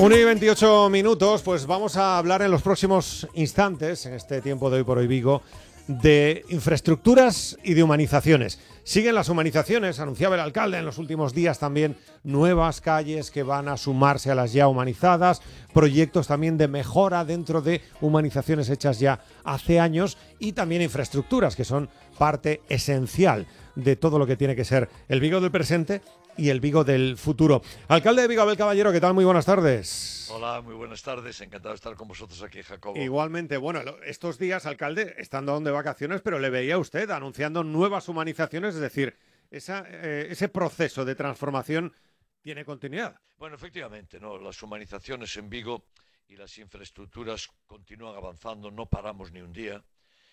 1:28, pues vamos a hablar en los próximos instantes, en este tiempo de Hoy por Hoy Vigo, de infraestructuras y de humanizaciones. Siguen las humanizaciones, anunciaba el alcalde en los últimos días también nuevas calles que van a sumarse a las ya humanizadas, proyectos también de mejora dentro de humanizaciones hechas ya hace años y también infraestructuras que son parte esencial de todo lo que tiene que ser el Vigo del presente y el Vigo del futuro. Alcalde de Vigo, Abel Caballero, ¿qué tal? Muy buenas tardes. Hola, muy buenas tardes. Encantado de estar con vosotros aquí, Jacobo. Igualmente, bueno, estos días, alcalde, estando de vacaciones, pero le veía a usted anunciando nuevas humanizaciones, es decir, ese proceso de transformación tiene continuidad. Bueno, efectivamente, ¿no? Las humanizaciones en Vigo y las infraestructuras continúan avanzando, no paramos ni un día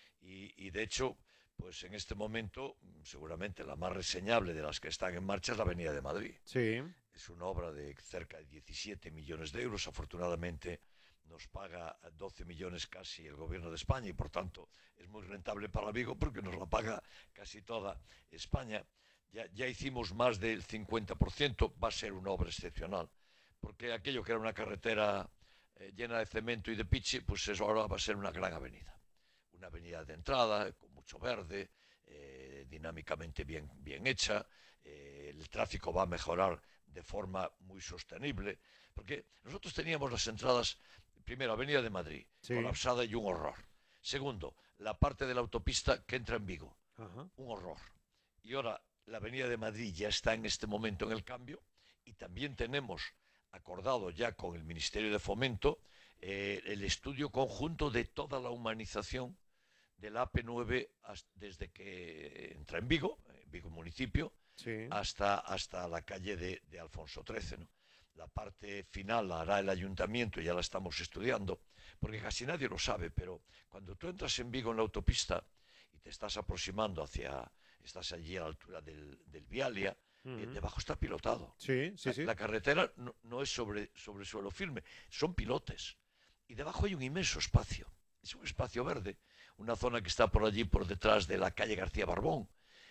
y de hecho, pues en este momento, seguramente la más reseñable de las que están en marcha es la Avenida de Madrid. Sí. Es una obra de cerca de 17 millones de euros. Afortunadamente nos paga 12 millones casi el gobierno de España y por tanto es muy rentable para Vigo porque nos la paga casi toda España. Ya hicimos más del 50%, va a ser una obra excepcional, porque aquello que era una carretera llena de cemento y de piche, pues eso ahora va a ser una gran avenida. Una avenida de entrada, con mucho verde, dinámicamente bien hecha, el tráfico va a mejorar de forma muy sostenible, porque nosotros teníamos las entradas, primero, Avenida de Madrid, sí, colapsada y un horror. Segundo, la parte de la autopista que entra en Vigo, un horror. Y ahora la Avenida de Madrid ya está en este momento en el cambio y también tenemos acordado ya con el Ministerio de Fomento el estudio conjunto de toda la humanización de la AP9 desde que entra en Vigo municipio, sí, hasta la calle de Alfonso XIII, ¿no? La parte final la hará el ayuntamiento, ya la estamos estudiando, porque casi nadie lo sabe, pero cuando tú entras en Vigo en la autopista y te estás aproximando estás allí a la altura del Vialia, debajo está pilotado. Sí, sí, sí. La carretera no es sobre suelo firme, son pilotes. Y debajo hay un inmenso espacio, es un espacio verde, una zona que está por allí, por detrás de la calle García Barbón,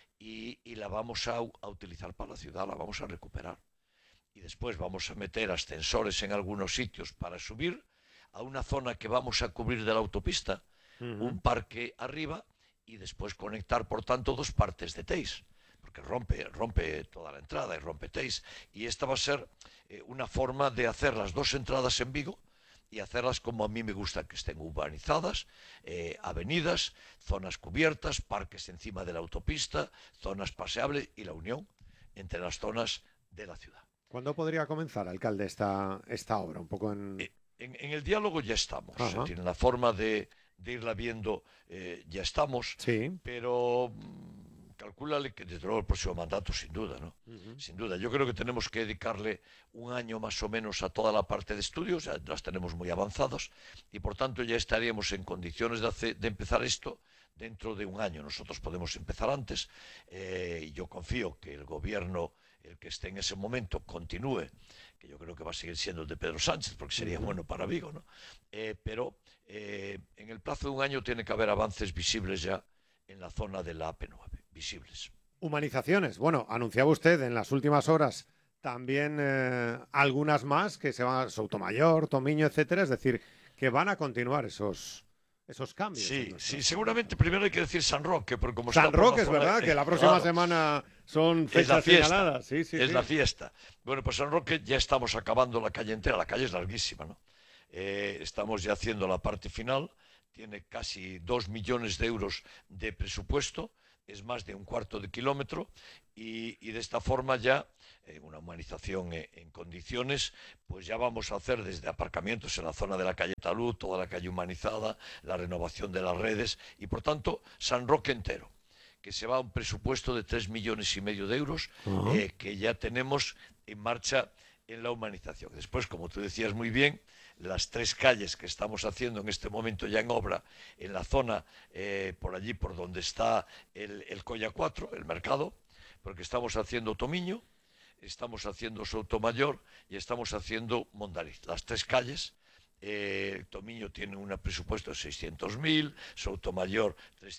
y la vamos a utilizar para la ciudad, la vamos a recuperar. Y después vamos a meter ascensores en algunos sitios para subir a una zona que vamos a cubrir de la autopista, un parque arriba, y después conectar, por tanto, dos partes de Teis, porque rompe toda la entrada y rompe Teis. Y esta va a ser una forma de hacer las dos entradas en Vigo, y hacerlas como a mí me gusta que estén urbanizadas, avenidas, zonas cubiertas, parques encima de la autopista, zonas paseables y la unión entre las zonas de la ciudad. ¿Cuándo podría comenzar, alcalde, esta obra? Un poco en el diálogo ya estamos, en la forma de irla viendo ya estamos, sí, pero calcúlale que desde luego el próximo mandato, sin duda, ¿no? Sin duda. Yo creo que tenemos que dedicarle un año más o menos a toda la parte de estudios, ya las tenemos muy avanzadas, y por tanto ya estaríamos en condiciones de empezar esto dentro de un año. Nosotros podemos empezar antes, y yo confío que el gobierno, el que esté en ese momento, continúe, que yo creo que va a seguir siendo el de Pedro Sánchez, porque sería bueno para Vigo, ¿no? Pero en el plazo de un año tiene que haber avances visibles ya en la zona de la AP9, visibles. Humanizaciones. Bueno, anunciaba usted en las últimas horas también algunas más que se van a Soutomayor, Tomiño, etcétera. Es decir, que van a continuar esos cambios. Sí, seguramente primero hay que decir San Roque, porque como San Roque, es verdad, que la próxima semana son fechas señaladas. Sí, la fiesta. Bueno, pues San Roque ya estamos acabando la calle entera, la calle es larguísima, ¿no? Estamos ya haciendo la parte final, tiene casi 2 millones de euros de presupuesto, es más de un cuarto de kilómetro, y de esta forma ya, una humanización en condiciones, pues ya vamos a hacer desde aparcamientos en la zona de la calle Talud, toda la calle humanizada, la renovación de las redes, y por tanto San Roque entero, que se va a un presupuesto de 3,5 millones de euros, que ya tenemos en marcha en la humanización. Después, como tú decías muy bien, las 3 calles que estamos haciendo en este momento ya en obra en la zona, por allí por donde está el Colla 4, el mercado, porque estamos haciendo Tomiño, estamos haciendo Soutomayor y estamos haciendo Mondariz. Las 3 calles, Tomiño tiene un presupuesto de 600.000, Soutomayor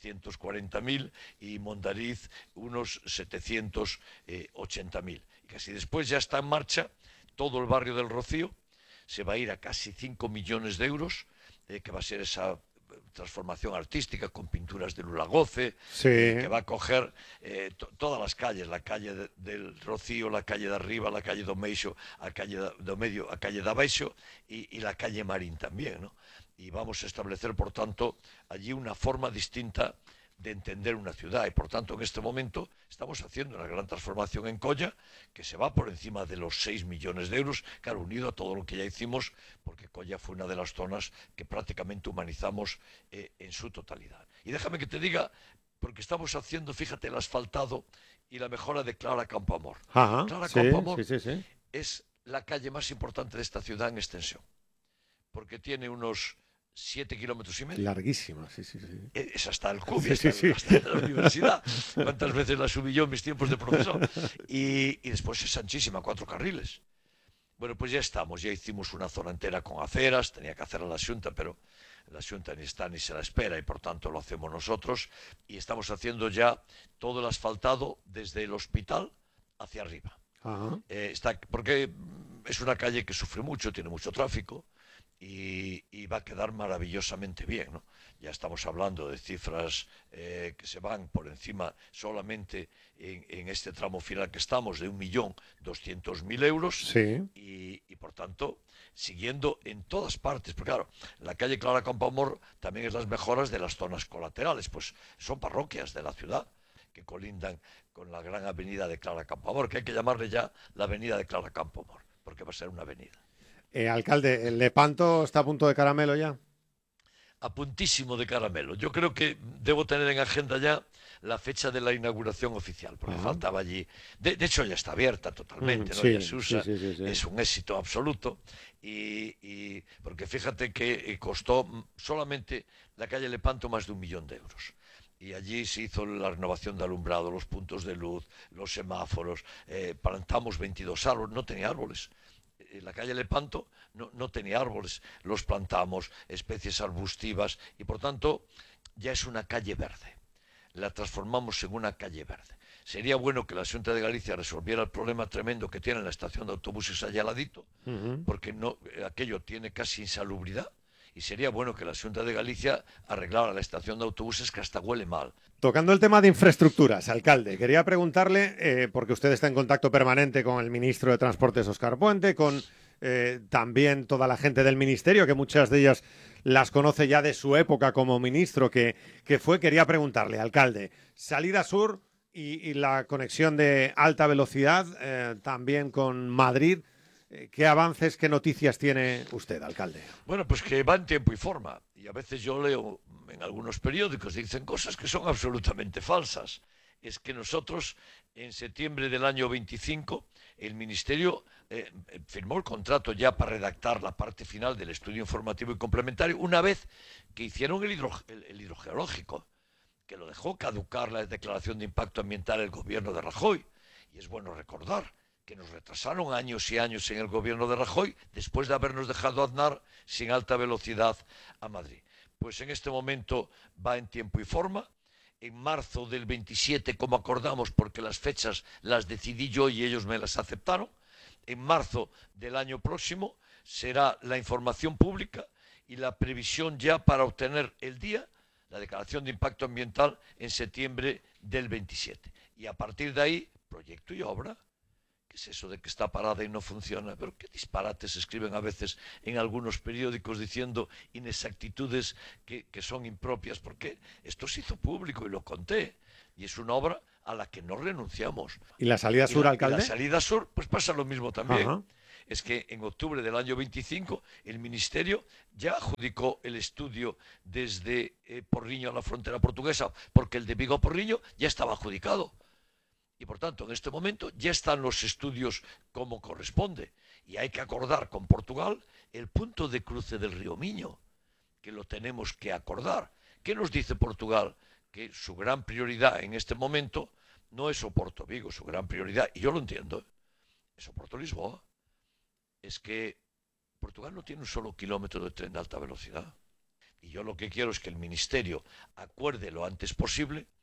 340.000 y Mondariz unos 780.000. Y casi después ya está en marcha todo el barrio del Rocío, se va a ir a casi 5 millones de euros, que va a ser esa transformación artística con pinturas de Lulagoce, Sí. que va a coger todas las calles, la calle del Rocío, la calle de arriba, la calle do Meixo, a calle do Medio, a calle de Abaixo y la calle Marín también, ¿no? Y vamos a establecer, por tanto, allí una forma distinta de entender una ciudad y por tanto en este momento estamos haciendo una gran transformación en Colla que se va por encima de los 6 millones de euros, claro, unido a todo lo que ya hicimos, porque Colla fue una de las zonas que prácticamente humanizamos en su totalidad. Y déjame que te diga, porque estamos haciendo, fíjate, el asfaltado y la mejora de Clara Campoamor. Ajá, Clara sí, Campoamor sí. es la calle más importante de esta ciudad en extensión, porque tiene unos 7,5 kilómetros. Larguísima, sí. Es hasta el CUBI, Sí. hasta la universidad. ¿Cuántas veces la subí yo en mis tiempos de profesor? Y después es anchísima, 4 carriles. Bueno, pues ya estamos, ya hicimos una zona entera con aceras, tenía que hacer a la Xunta, pero la Xunta ni está ni se la espera y por tanto lo hacemos nosotros. Y estamos haciendo ya todo el asfaltado desde el hospital hacia arriba. Porque es una calle que sufre mucho, tiene mucho tráfico. Y va a quedar maravillosamente bien, ¿no? Ya estamos hablando de cifras que se van por encima solamente en este tramo final que estamos de 1.200.000 euros Sí. y por tanto siguiendo en todas partes, porque claro, la calle Clara Campoamor también es las mejoras de las zonas colaterales, pues son parroquias de la ciudad que colindan con la gran avenida de Clara Campoamor, que hay que llamarle ya la avenida de Clara Campoamor, porque va a ser una avenida. Alcalde, ¿el Lepanto está a punto de caramelo ya? A puntísimo de caramelo. Yo creo que debo tener en agenda ya la fecha de la inauguración oficial, porque faltaba allí. De hecho, ya está abierta totalmente, ¿no? Sí, Ya se usa, sí. es un éxito absoluto. Y porque fíjate que costó solamente la calle Lepanto más de 1 millón de euros. Y allí se hizo la renovación de alumbrado, los puntos de luz, los semáforos, plantamos 22 árboles, no tenía árboles. La calle Lepanto no tenía árboles, los plantamos, especies arbustivas y por tanto ya es una calle verde. La transformamos en una calle verde. Sería bueno que la Xunta de Galicia resolviera el problema tremendo que tiene la estación de autobuses allá al ladito, porque aquello tiene casi insalubridad. Y sería bueno que la Xunta de Galicia arreglara la estación de autobuses que hasta huele mal. Tocando el tema de infraestructuras, alcalde, quería preguntarle, porque usted está en contacto permanente con el ministro de Transportes, Óscar Puente, con también toda la gente del ministerio, que muchas de ellas las conoce ya de su época como ministro quería preguntarle, alcalde, salida sur y la conexión de alta velocidad también con Madrid. ¿Qué avances, qué noticias tiene usted, alcalde? Bueno, pues que va en tiempo y forma. Y a veces yo leo en algunos periódicos, dicen cosas que son absolutamente falsas. Es que nosotros, en septiembre del año 25, el Ministerio firmó el contrato ya para redactar la parte final del estudio informativo y complementario, una vez que hicieron el hidrogeológico, que lo dejó caducar la declaración de impacto ambiental el gobierno de Rajoy. Y es bueno recordar que nos retrasaron años y años en el gobierno de Rajoy después de habernos dejado Aznar sin alta velocidad a Madrid. Pues en este momento va en tiempo y forma. En marzo del 27, como acordamos, porque las fechas las decidí yo y ellos me las aceptaron, en marzo del año próximo será la información pública y la previsión ya para obtener el día, la declaración de impacto ambiental, en septiembre del 27. Y a partir de ahí, proyecto y obra. ¿Qué es eso de que está parada y no funciona? Pero qué disparates escriben a veces en algunos periódicos diciendo inexactitudes que son impropias, porque esto se hizo público y lo conté. Y es una obra a la que no renunciamos. ¿Y la salida sur, alcalde? Y la salida sur, pues pasa lo mismo también. Ajá. Es que en octubre del año 25 el Ministerio ya adjudicó el estudio desde Porriño a la frontera portuguesa, porque el de Vigo a Porriño ya estaba adjudicado. Y por tanto, en este momento ya están los estudios como corresponde. Y hay que acordar con Portugal el punto de cruce del río Miño, que lo tenemos que acordar. ¿Qué nos dice Portugal? Que su gran prioridad en este momento no es Oporto Vigo, su gran prioridad, y yo lo entiendo, es Oporto Lisboa. Es que Portugal no tiene un solo kilómetro de tren de alta velocidad. Y yo lo que quiero es que el Ministerio acuerde lo antes posible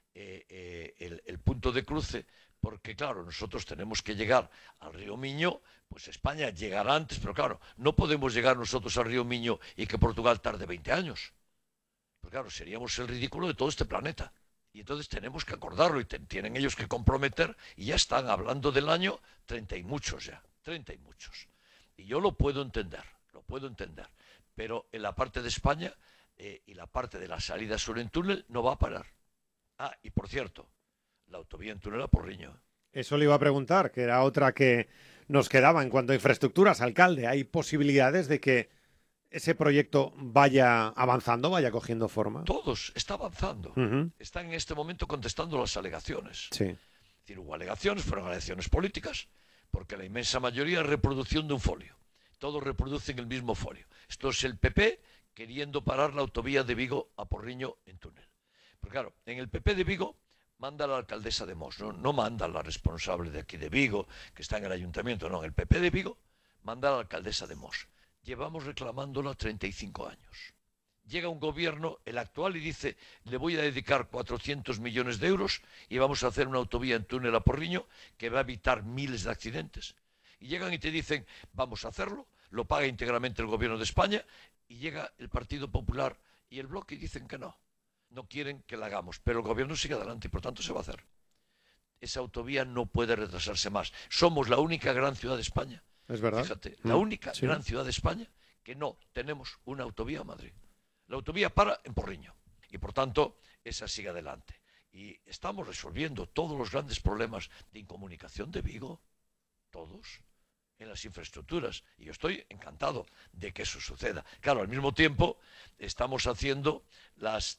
el punto de cruce, porque claro, nosotros tenemos que llegar al río Miño, pues España llegará antes, pero claro, no podemos llegar nosotros al río Miño y que Portugal tarde 20 años. Pues claro, seríamos el ridículo de todo este planeta. Y entonces tenemos que acordarlo y tienen ellos que comprometer, y ya están hablando del año 30 y muchos ya, 30 y muchos. Y yo lo puedo entender, pero en la parte de España y la parte de la salida sur en túnel no va a parar. Ah, y por cierto, la autovía en túnel a Porriño. Eso le iba a preguntar, que era otra que nos quedaba en cuanto a infraestructuras, alcalde. ¿Hay posibilidades de que ese proyecto vaya avanzando, vaya cogiendo forma? Todos, está avanzando. Están en este momento contestando las alegaciones. Sí. Es decir, hubo alegaciones, fueron alegaciones políticas, porque la inmensa mayoría es reproducción de un folio. Todos reproducen el mismo folio. Esto es el PP queriendo parar la autovía de Vigo a Porriño en túnel. Pero claro, en el PP de Vigo manda la alcaldesa de Mos, no manda la responsable de aquí de Vigo, que está en el ayuntamiento, no, en el PP de Vigo manda la alcaldesa de Mos. Llevamos reclamándola 35 años. Llega un gobierno, el actual, y dice, le voy a dedicar 400 millones de euros y vamos a hacer una autovía en túnel a Porriño que va a evitar miles de accidentes. Y llegan y te dicen, vamos a hacerlo, lo paga íntegramente el gobierno de España, y llega el Partido Popular y el Bloque y dicen que no quieren que la hagamos, pero el gobierno sigue adelante y por tanto se va a hacer. Esa autovía no puede retrasarse más. Somos la única gran ciudad de España. Es verdad. Fíjate, la única gran ciudad de España que no tenemos una autovía a Madrid. La autovía para en Porriño y por tanto esa sigue adelante. Y estamos resolviendo todos los grandes problemas de incomunicación de Vigo, todos, en las infraestructuras, y yo estoy encantado de que eso suceda. Claro, al mismo tiempo estamos haciendo las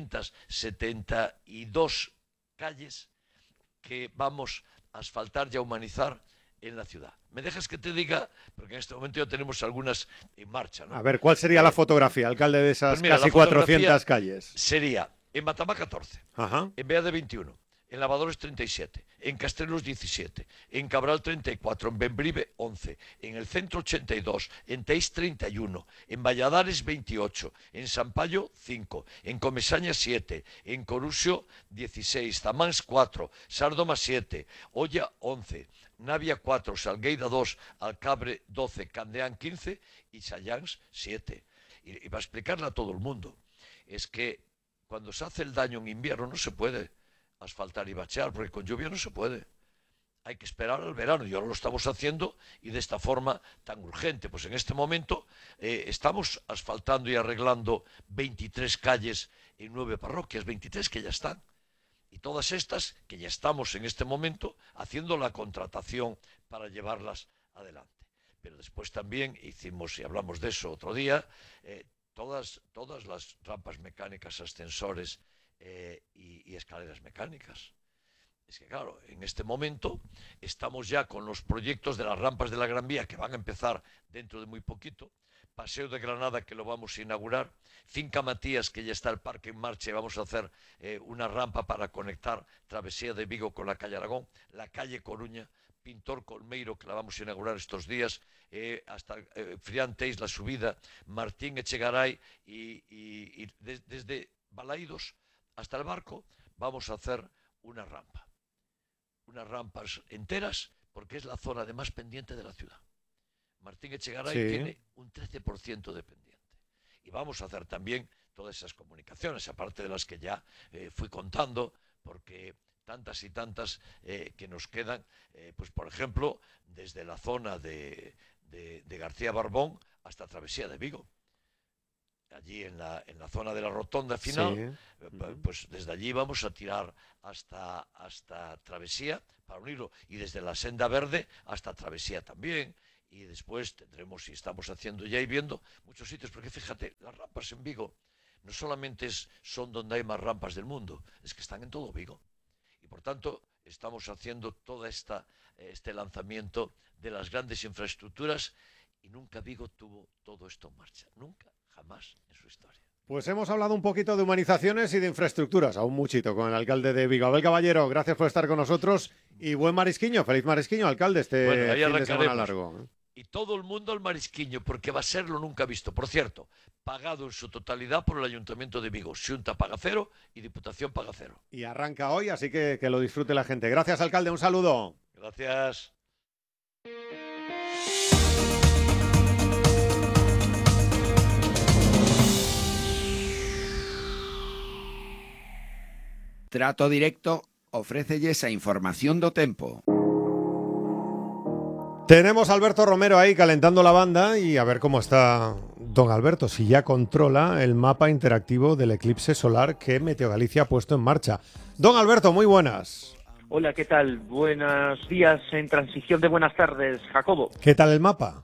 372 calles que vamos a asfaltar y a humanizar en la ciudad. ¿Me dejas que te diga? Porque en este momento ya tenemos algunas en marcha, ¿no? A ver, ¿cuál sería la fotografía, alcalde, de esas pues mira, casi 400 calles? Sería en Matamá 14, Ajá. en Beade 21, en Lavadores 37, en Castrelos 17, en Cabral 34, en Bembrive 11, en el Centro 82, en Teis 31, en Valladares 28, en Sampaio 5, en Comesaña 7, en Coruxo 16, Zamáns 4, Sardoma 7, Olla 11, Navia 4, Salgueira 2, Alcabre 12, Candeán 15 y Sayans 7. Y va a explicarle a todo el mundo. Es que cuando se hace el daño en invierno no se puede asfaltar y bachear, porque con lluvia no se puede. Hay que esperar al verano y ahora lo estamos haciendo y de esta forma tan urgente. Pues en este momento estamos asfaltando y arreglando 23 calles en 9 parroquias, 23 que ya están. Y todas estas que ya estamos en este momento haciendo la contratación para llevarlas adelante. Pero después también hicimos, y hablamos de eso otro día, todas las rampas mecánicas, ascensores y escaleras mecánicas. Es que claro, en este momento estamos ya con los proyectos de las rampas de la Gran Vía que van a empezar dentro de muy poquito. Paseo de Granada que lo vamos a inaugurar, Finca Matías que ya está el parque en marcha y vamos a hacer una rampa para conectar Travesía de Vigo con la calle Aragón, la calle Coruña, Pintor Colmeiro que la vamos a inaugurar estos días, hasta Frianteis la subida, Martín Echegaray y desde Balaídos hasta el Barco vamos a hacer una rampa, unas rampas enteras porque es la zona de más pendiente de la ciudad. Martín Echegaray tiene un 13% de pendiente. Y vamos a hacer también todas esas comunicaciones, aparte de las que ya fui contando, porque tantas y tantas que nos quedan, pues por ejemplo, desde la zona de García Barbón hasta Travesía de Vigo. Allí en la zona de la rotonda final, pues desde allí vamos a tirar hasta Travesía para unirlo. Y desde la Senda Verde hasta Travesía también. Y después tendremos, y estamos haciendo ya y viendo muchos sitios, porque fíjate, las rampas en Vigo no solamente son donde hay más rampas del mundo, es que están en todo Vigo. Y por tanto, estamos haciendo todo este lanzamiento de las grandes infraestructuras y nunca Vigo tuvo todo esto en marcha, nunca, jamás en su historia. Pues hemos hablado un poquito de humanizaciones y de infraestructuras, aún muchito, con el alcalde de Vigo. Abel Caballero, gracias por estar con nosotros y buen marisquiño, feliz marisquiño, alcalde, fin de semana largo. y todo el mundo al Marisquiño, porque va a ser lo nunca visto. Por cierto, pagado en su totalidad por el Ayuntamiento de Vigo. Xunta paga cero y Diputación paga cero. Y arranca hoy, así que lo disfrute la gente. Gracias, alcalde, un saludo. Gracias. Trato Directo ofrécelles a información do tempo. Tenemos a Alberto Romero ahí calentando la banda y a ver cómo está don Alberto, si ya controla el mapa interactivo del eclipse solar que Meteo Galicia ha puesto en marcha. Don Alberto, muy buenas. Hola, ¿qué tal? Buenos días en transición de buenas tardes, Jacobo. ¿Qué tal el mapa?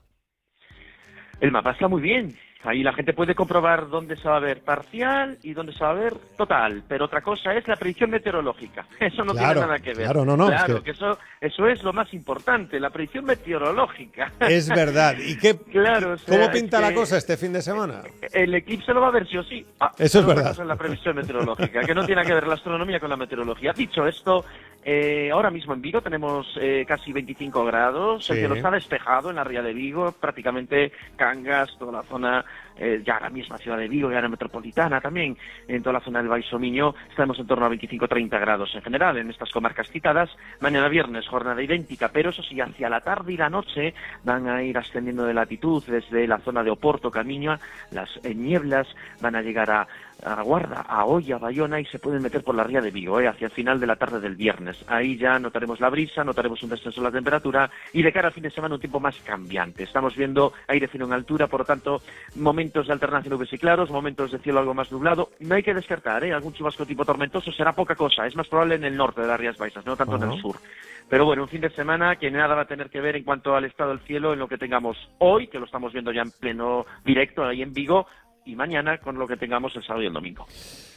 El mapa está muy bien. Ahí la gente puede comprobar dónde se va a ver parcial y dónde se va a ver total. Pero otra cosa es la predicción meteorológica. Eso no tiene nada que ver. Claro, que eso es lo más importante, la predicción meteorológica. Es verdad. ¿Y cómo pinta la cosa este fin de semana? El eclipse lo va a ver sí o sí. Eso es verdad. Eso es la predicción meteorológica, que no tiene que ver la astronomía con la meteorología. Dicho esto, ahora mismo en Vigo tenemos casi 25 grados. El cielo está despejado en la ría de Vigo, prácticamente Cangas, toda la zona, ya la misma ciudad de Vigo, ya la metropolitana también, en toda la zona del Baixo Miño, estamos en torno a 25-30 grados en general en estas comarcas citadas. Mañana viernes, jornada idéntica, pero eso sí, hacia la tarde y la noche van a ir ascendiendo de latitud desde la zona de Oporto, Camiño, las nieblas van a llegar a Guarda, a Oia, Bayona y se pueden meter por la ría de Vigo, hacia el final de la tarde del viernes. Ahí ya notaremos la brisa, notaremos un descenso de la temperatura y de cara al fin de semana un tiempo más cambiante. Estamos viendo aire fino en altura, por lo tanto, momentos de alternancia nubes y claros, momentos de cielo algo más nublado. No hay que descartar, algún chubasco tipo tormentoso será poca cosa, es más probable en el norte de las Rías Baixas, no tanto en el sur. Pero bueno, un fin de semana que nada va a tener que ver en cuanto al estado del cielo en lo que tengamos hoy, que lo estamos viendo ya en pleno directo ahí en Vigo, y mañana con lo que tengamos el sábado y el domingo.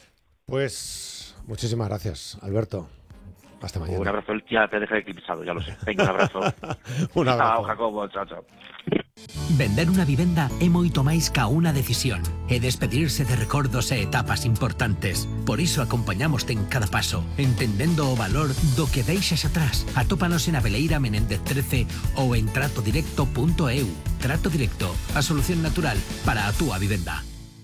Pues muchísimas gracias, Alberto. Hasta mañana. Un abrazo, ya te dejé eclipsado, ya lo sé. Venga, un abrazo. Un abrazo. Chao, Jacobo, chao. Vender unha vivenda é moito máis ca unha decisión. É despedirse de recordos e etapas importantes. Por iso acompañamoste en cada paso, entendendo o valor do que deixas atrás. Atópanos en Aveleira Menéndez 13 ou en tratodirecto.eu. Trato Directo, a solución natural para a túa vivenda.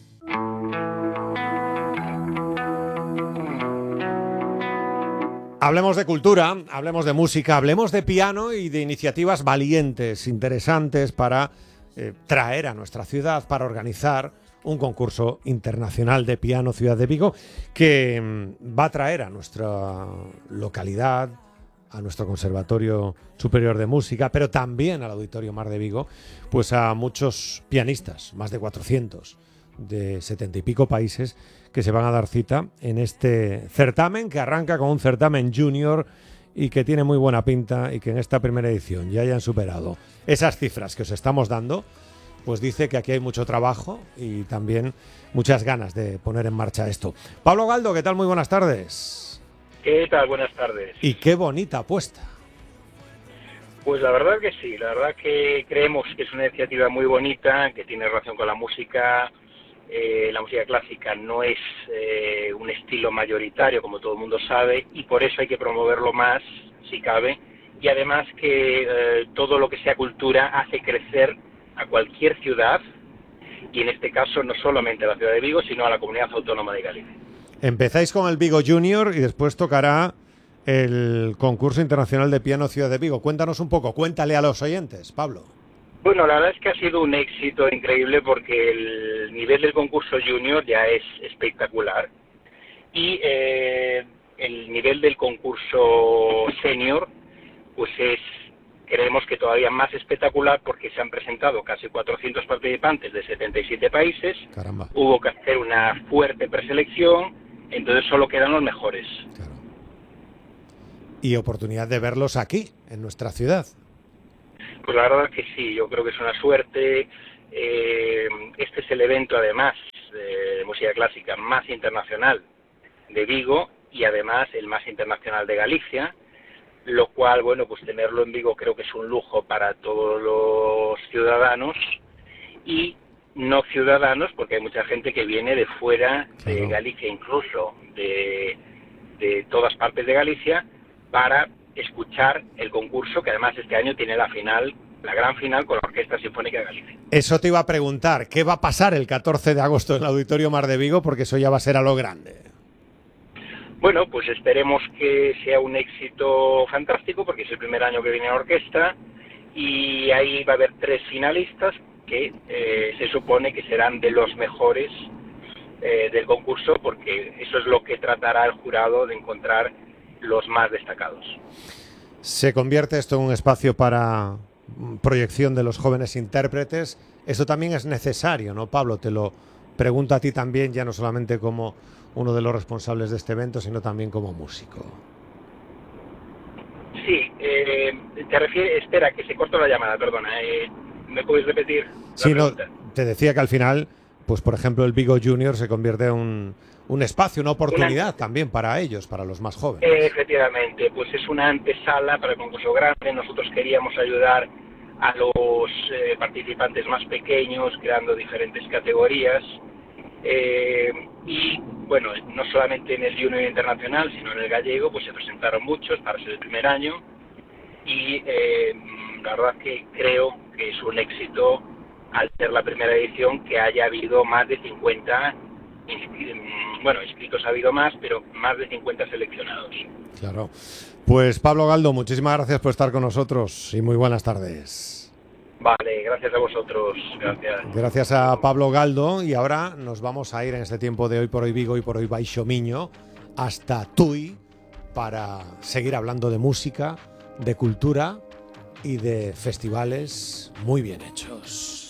Hablemos de cultura, hablemos de música, hablemos de piano y de iniciativas valientes, interesantes para traer a nuestra ciudad, para organizar un concurso internacional de piano Ciudad de Vigo que va a traer a nuestra localidad, a nuestro Conservatorio Superior de Música, pero también al Auditorio Mar de Vigo, pues a muchos pianistas, más de 400 de 70 y pico países que se van a dar cita en este certamen que arranca con un certamen junior y que tiene muy buena pinta y que en esta primera edición ya hayan superado esas cifras que os estamos dando, pues dice que aquí hay mucho trabajo y también muchas ganas de poner en marcha esto. Pablo Galdo, ¿qué tal? Muy buenas tardes. ¿Qué tal? Buenas tardes. Y qué bonita apuesta. Pues la verdad que sí, la verdad que creemos que es una iniciativa muy bonita, que tiene relación con la música. La música clásica no es un estilo mayoritario, como todo el mundo sabe, y por eso hay que promoverlo más, si cabe, y además que todo lo que sea cultura hace crecer a cualquier ciudad, y en este caso no solamente a la ciudad de Vigo, sino a la comunidad autónoma de Galicia. Empezáis con el Vigo Junior y después tocará el concurso internacional de piano Ciudad de Vigo. Cuéntanos un poco, cuéntale a los oyentes, Pablo. Bueno, la verdad es que ha sido un éxito increíble porque el nivel del concurso junior ya es espectacular y el nivel del concurso senior pues creemos que todavía más espectacular porque se han presentado casi 400 participantes de 77 países. Caramba. Hubo que hacer una fuerte preselección, entonces solo quedan los mejores. Claro. Y oportunidad de verlos aquí, en nuestra ciudad. Pues la verdad que sí, yo creo que es una suerte. Este es el evento, además, de música clásica más internacional de Vigo y además el más internacional de Galicia, lo cual, bueno, pues tenerlo en Vigo creo que es un lujo para todos los ciudadanos y no ciudadanos, porque hay mucha gente que viene de fuera de Galicia, incluso de todas partes de Galicia, para escuchar el concurso, que además este año tiene la final la gran final con la Orquesta Sinfónica de Galicia. Eso te iba a preguntar, ¿qué va a pasar el 14 de agosto en el Auditorio Mar de Vigo? Porque eso ya va a ser a lo grande. Bueno, pues esperemos que sea un éxito fantástico, porque es el primer año que viene la orquesta, y ahí va a haber 3 finalistas que se supone que serán de los mejores del concurso, porque eso es lo que tratará el jurado de encontrar los más destacados. ¿Se convierte esto en un espacio para proyección de los jóvenes intérpretes? Eso también es necesario, ¿no, Pablo? Te lo pregunto a ti también, ya no solamente como uno de los responsables de este evento, sino también como músico. Sí, te refieres... Espera, que se cortó la llamada, perdona. ¿Me puedes repetir la pregunta? No, te decía que al final, pues por ejemplo, el Vigo Junior se convierte en un espacio, una oportunidad también para ellos, para los más jóvenes. Efectivamente, pues es una antesala para el concurso grande. Nosotros queríamos ayudar a los participantes más pequeños, creando diferentes categorías. Y bueno, no solamente en el Junior Internacional, sino en el gallego, pues se presentaron muchos para ser el primer año. Y la verdad que creo que es un éxito, al ser la primera edición, que haya habido más de 50, bueno, inscritos ha habido más, pero más de 50 seleccionados. Claro. Pues Pablo Galdo, muchísimas gracias por estar con nosotros y muy buenas tardes. Vale, gracias a vosotros. Gracias. Gracias a Pablo Galdo, y ahora nos vamos a ir en este tiempo de Hoy por Hoy Vigo y por Hoy Baixo Miño hasta Tui para seguir hablando de música, de cultura y de festivales muy bien hechos.